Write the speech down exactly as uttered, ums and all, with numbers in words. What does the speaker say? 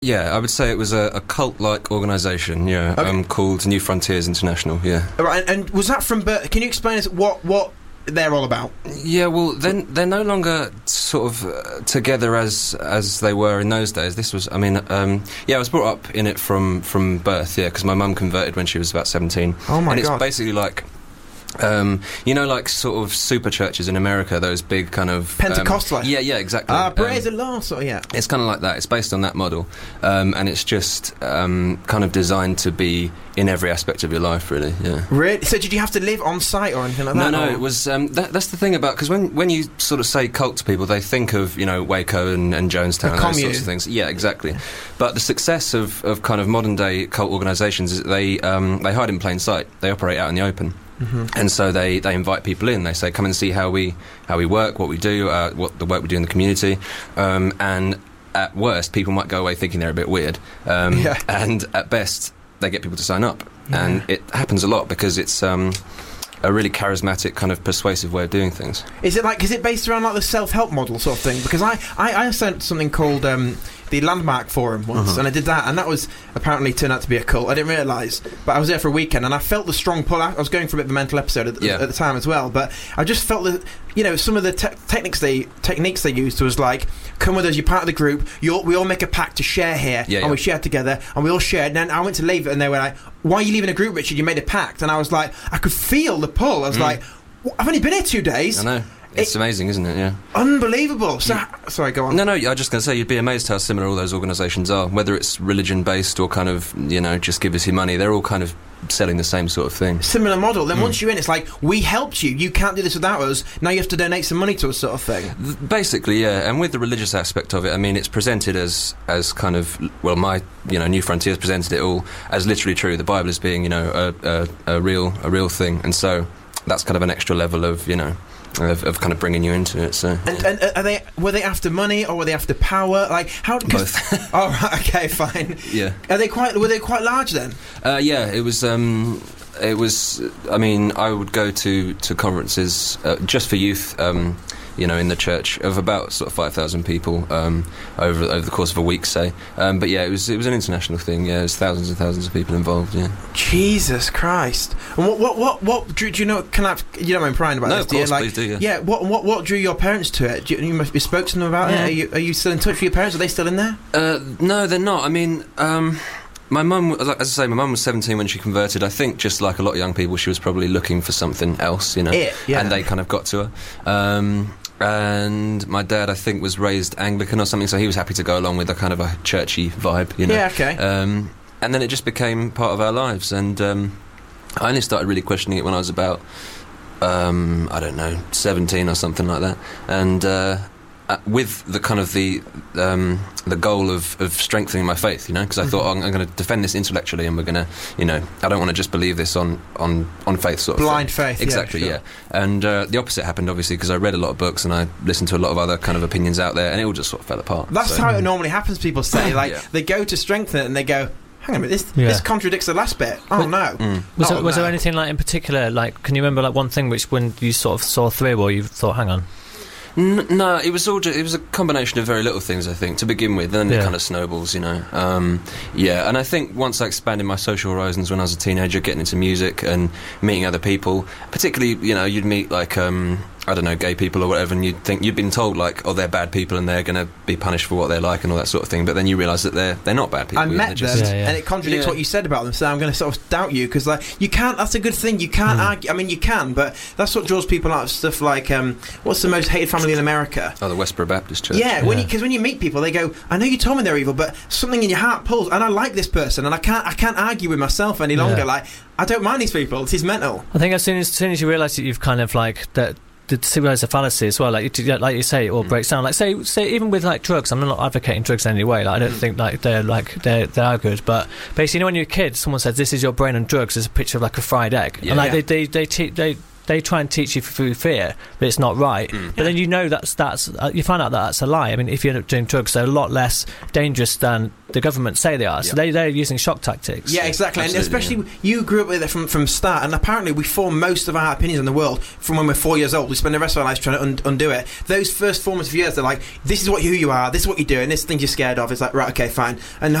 Yeah, I would say it was a, a cult-like organisation, yeah, Okay. um, called New Frontiers International, yeah. All right, and, and was that from birth? Can you explain us what what they're all about? Yeah, well, then they're no longer sort of uh, together as as they were in those days. This was, I mean, um, yeah, I was brought up in it from, from birth, yeah, because my mum converted when she was about seventeen. Oh my and God. it's basically like... Um, you know, like sort of super churches in America, those big kind of... Pentecostal? Um, yeah, yeah, exactly. Ah, praise Um, the Lord, so yeah. It's kind of like that. It's based on that model, um, and it's just um, kind of designed to be in every aspect of your life, really. Yeah. Really? So did you have to live on site or anything like No, that? no. or- It was. Um, that, that's the thing about, because when when you sort of say cult to people, they think of, you know, Waco and, and Jonestown, A those commune. sorts of things. Yeah, exactly. But the success of, of kind of modern day cult organisations is that they um, they hide in plain sight. They operate out in the open. Mm-hmm. And so they, they invite people in. They say, come and see how we how we work, what we do, uh, what the work we do in the community. Um, and at worst, people might go away thinking they're a bit weird. Um, Yeah. And at best, they get people to sign up. Yeah. And it happens a lot because it's um, a really charismatic, kind of persuasive way of doing things. Is it like, is it based around like the self-help model sort of thing? Because I, I, I sent something called um, the Landmark Forum once, Uh-huh. and I did that, and that was apparently turned out to be a cult. I didn't realise, but I was there for a weekend, and I felt the strong pull. I was going for a bit of a mental episode at, the- Yeah. at the time as well, but I just felt that, you know, some of the te- techniques they techniques they used was like, come with us, you're part of the group, you'll, we all make a pact to share here, Yeah, and yeah. we share together, and we all shared. And then I went to leave it, and they were like, why are you leaving a group, Richard? You made a pact. And I was like, I could feel the pull. I was Mm. like, "Wh- I've only been here two days. I know. It's It- amazing, isn't it? Yeah. Unbelievable. So, sorry, go on. No, no, I was just going to say, you'd be amazed how similar all those organisations are, whether it's religion-based or kind of, you know, just give us your money. They're all kind of selling the same sort of thing. Similar model. Then Mm. once you're in, it's like, we helped you. You can't do this without us. Now you have to donate some money to us, sort of thing. Th- Basically, yeah, and with the religious aspect of it, I mean, it's presented as, as kind of, well, my, you know, New Frontiers presented it all as literally true. The Bible as being, you know, a, a, a real a real thing, and so that's kind of an extra level of, you know, of, of kind of bringing you into it. So And, and uh, are they were they after money or were they after power? Like how? 'cause- both. Oh, right, okay, fine. Yeah. Are they quite? Were they quite large then? Uh, yeah, it was. Um, it was. I mean, I would go to to conferences uh, just for youth. Um, you know, in the church of about sort of five thousand people um, over over the course of a week, say. Um, but yeah, it was it was an international thing. Yeah, there's thousands and thousands of people involved. Yeah. Jesus Christ! And what what what what drew, do you know? Can I? You don't mind prying about No, this? of do you? course, Like, please do, yeah. Yeah. What what what drew your parents to it? Do you, you must be spoke to them about Yeah. it. Are you are you still in touch with your parents? Are they still in there? Uh, no, they're not. I mean, um, my mum, as I as I say, my mum was seventeen when she converted. I think, just like a lot of young people, she was probably looking for something else, you know. It, yeah. And they kind of got to her. Um, and my dad, I think, was raised Anglican or something, so he was happy to go along with a kind of a churchy vibe, you know. Yeah. Okay. Um, and then it just became part of our lives, and um, I only started really questioning it when I was about, um, I don't know, seventeen or something like that, and uh, uh, with the kind of the um, the goal of, of strengthening my faith, you know, because I thought, oh, I'm, I'm going to defend this intellectually, and we're going to, you know, I don't want to just believe this on, on, on faith sort of Blind thing. faith, yeah, Exactly, sure. yeah. And uh, the opposite happened, obviously, because I read a lot of books and I listened to a lot of other kind of opinions out there, and it all just sort of fell apart. That's so. how it normally happens. People say like Yeah. they go to strengthen it and they go, hang on a minute, this Yeah. this contradicts the last bit. Oh no. Mm. Was, Oh, there, was no. there anything like in particular, like, can you remember like one thing which when you sort of saw through or you thought, hang on? N- no, it was all. Ju- it was a combination of very little things, I think, to begin with. Then Yeah. it kind of snowballs, you know. Um, yeah, and I think once I expanded my social horizons when I was a teenager, getting into music and meeting other people, particularly, you know, you'd meet like um, I don't know, gay people or whatever, and you'd think you'd been told like, oh, they're bad people and they're going to be punished for what they're like and all that sort of thing. But then you realise that they're they're not bad people. I you know, met they're them, just- Yeah, yeah. and it contradicts Yeah. what you said about them. So I'm going to sort of doubt you because, like, you can't. That's a good thing. You can't Hmm. argue. I mean, you can, but that's what draws people out of stuff like, um, what's the most hated family in America? Oh, the Westboro Baptist Church. Yeah, when Yeah. you because when you meet people, they go, "I know you told me they're evil, but something in your heart pulls, and I like this person, and I can't, I can't argue with myself any longer. Yeah. Like, I don't mind these people. This is mental." I think as soon as, as soon as you realise that you've kind of like that. To realise the fallacy as well, like you, like you say, it all Mm. breaks down. Like say, say even with like drugs, I'm not advocating drugs in any way. Like I don't Mm. think like they're like they they are good, but basically, you know, when you're a kid, someone says this is your brain on drugs. There's a picture of like a fried egg, Yeah. and like Yeah. they they they, te- they they try and teach you through fear that it's not right, Mm. but then you know that's that's uh, you find out that that's a lie. I mean, if you're doing drugs, they're a lot less dangerous than the government say they are. So Yeah. they they're using shock tactics. Yeah, exactly. And Absolutely, especially you grew up with it from from start, and apparently we form most of our opinions on the world from when we're four years old. We spend the rest of our lives trying to un- undo it. Those first formative years, they're like, this is what who you are, this is what you're doing, this thing you're scared of. It's like, right, okay, fine. And